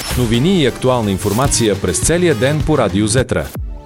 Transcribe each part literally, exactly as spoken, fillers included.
Новини и актуална информация през целия ден по Радио Зетра.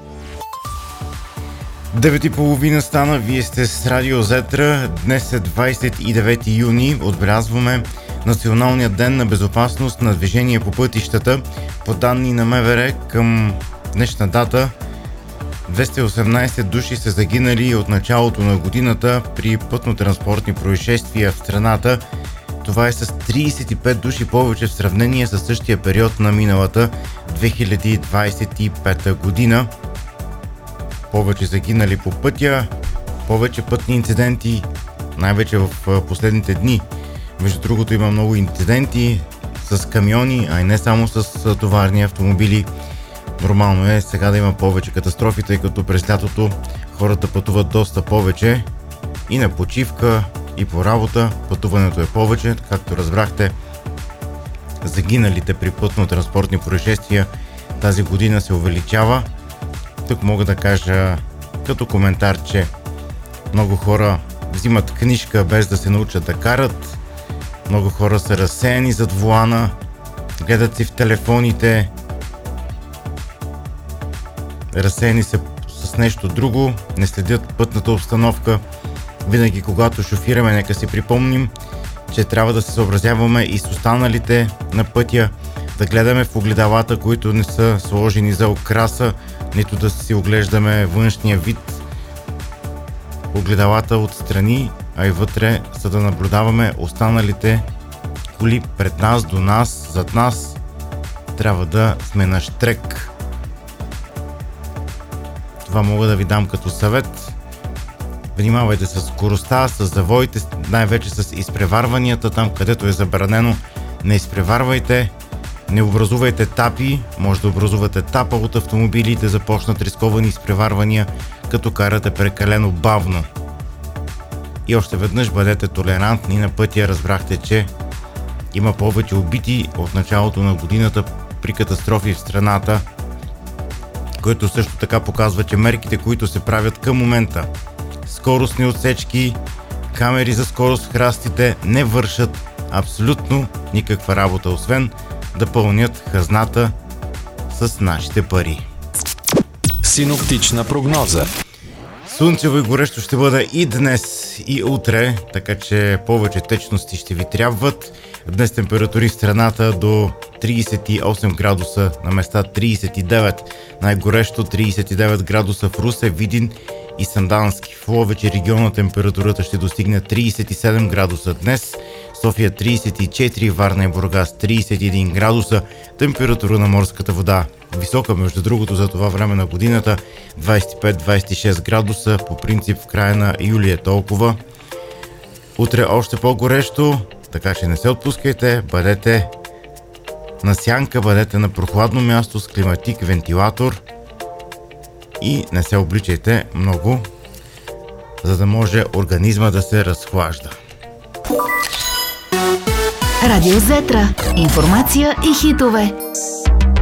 девет и половина стана, вие сте с Радио Зетра. Днес е двадесет и девети юни, отбелязваме Националния ден на безопасност на движение по пътищата. По данни на МВР към днешна дата двеста и осемнадесет души са загинали от началото на годината при пътно-транспортни происшествия в страната. Това е с тридесет и пет души повече в сравнение с същия период на миналата две хиляди двадесет и пета година. Повече загинали по пътя, повече пътни инциденти, най-вече в последните дни. Между другото има много инциденти с камиони, а и не само с товарни автомобили. Нормално е сега да има повече катастрофи, тъй като през лятото хората пътуват доста повече и на почивка, и по работа. Пътуването е повече, както разбрахте. Загиналите при пътно-транспортни происшествия тази година се увеличава. Тук мога да кажа като коментар, че много хора взимат книжка без да се научат да карат. Много хора са разсеяни зад волана, гледат си в телефоните, разсеяни са с нещо друго, не следят пътната обстановка. Винаги когато шофираме, нека си припомним, че трябва да се съобразяваме и с останалите на пътя, да гледаме в огледалата, които не са сложени за украса, нито да си оглеждаме външния вид. Огледалата отстрани, а и вътре, за да наблюдаваме останалите коли пред нас, до нас, зад нас. Трябва да сме на щрек. Това мога да ви дам като съвет. Внимавайте с скоростта, с завоите, най-вече с изпреварванията. Там, където е забранено, не изпреварвайте. Не образувайте тапи. Може да образувате тапа от автомобилите, започнат рисковани изпреварвания, като карате прекалено бавно. И още веднъж бъдете толерантни на пътя. Разбрахте, че има повече убити от началото на годината при катастрофи в страната, което също така показва, че мерките, които се правят към момента, скоростни отсечки, камери за скорост в храстите, не вършат абсолютно никаква работа, освен да пълнят хазната с нашите пари. Синоптична прогноза. Слънчево и горещо ще бъде и днес, и утре, така че повече течности ще ви трябват. Днес температури в страната до тридесет и осем градуса, на места тридесет и девет. Най-горещо тридесет и девет градуса в Русе, Видин и Сандански. В Ловеч и региона температурата ще достигне тридесет и седем градуса днес. София тридесет и четири, Варна и Бургас тридесет и един градуса. Температура на морската вода висока, между другото, за това време на годината, двадесет и пет до двадесет и шест градуса. По принцип в края на юли е толкова. Утре още по-горещо, така че не се отпускайте, бъдете на сянка, бъдете на прохладно място с климатик, вентилатор и не се обличайте много, за да може организма да се разхлажда. Радио Зетра. Информация и хитове.